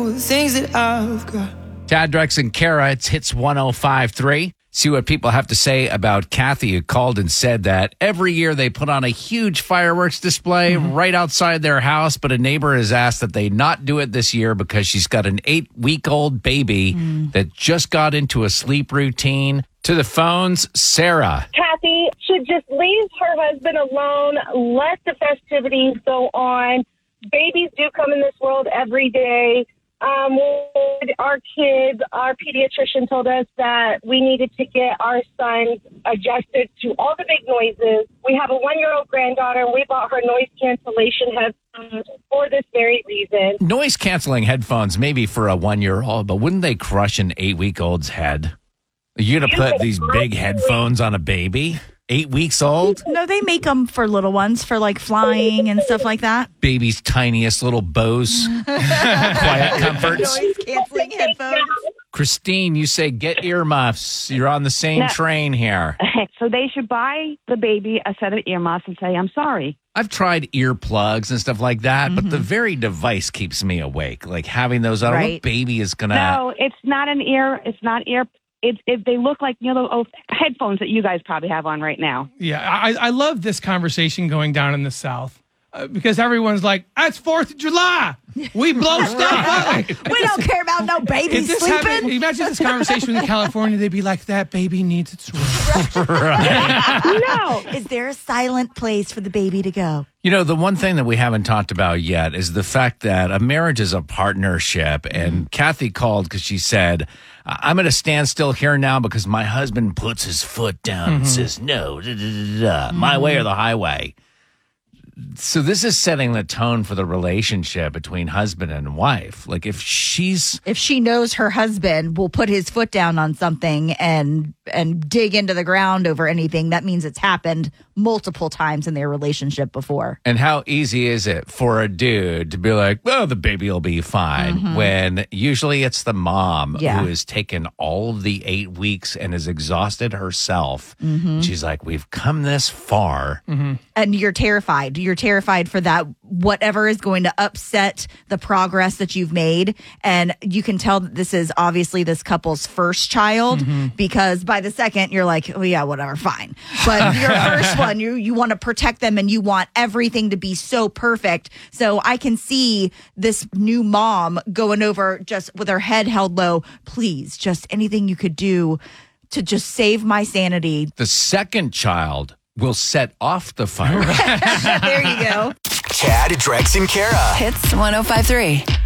things that I've got. Chad, Drex, and Kara, it's Hits 105.3. See what people have to say about Kathy, who called and said that every year they put on a huge fireworks display right outside their house, but a neighbor has asked that they not do it this year because she's got an 8-week-old baby that just got into a sleep routine. To the phones, Sarah. Kathy should just leave her husband alone, let the festivities go on. Babies do come in this world every day. Our kids, our pediatrician told us that we needed to get our sons adjusted to all the big noises. We have a 1-year-old granddaughter, and we bought her noise cancellation headphones for this very reason. Noise canceling headphones, maybe for a 1-year-old, but wouldn't they crush an 8-week-old's head? You're going to put these big headphones on a baby? 8 weeks old? No, they make them for little ones, for like flying and stuff like that. Baby's tiniest little Bose quiet comforts. Noise canceling headphones. Christine, you say get earmuffs. You're on the same train here. So they should buy the baby a set of earmuffs and say, I'm sorry. I've tried earplugs and stuff like that, but the very device keeps me awake. Like having those on, what baby is going to... No, it's not an ear. It's not ear. They look like, you know, the headphones that you guys probably have on right now. Yeah, I love this conversation going down in the South because everyone's like, "That's 4th of July. We blow stuff up." We don't care about no babies sleeping. Imagine this conversation in California. They'd be like, "That baby needs its room." No. Is there a silent place for the baby to go? You know, the one thing that we haven't talked about yet is the fact that a marriage is a partnership. And Kathy called because she said, I'm going to stand still here now because my husband puts his foot down and says, no, my way or the highway. So this is setting the tone for the relationship between husband and wife. Like if she knows her husband will put his foot down on something and dig into the ground over anything, that means it's happened multiple times in their relationship before. And how easy is it for a dude to be like, oh, the baby will be fine, when usually it's the mom who has taken all of the 8 weeks and is exhausted herself. She's like, we've come this far. And you're terrified. You're terrified for that, whatever is going to upset the progress that you've made. And you can tell that this is obviously this couple's first child because by the second, you're like, oh, yeah, whatever, fine. But your first one, you want to protect them and you want everything to be so perfect. So I can see this new mom going over just with her head held low. Please, just anything you could do to just save my sanity. The second child will set off the fireworks. There you go. Chad, Drex, and Kara. Hits 105.3.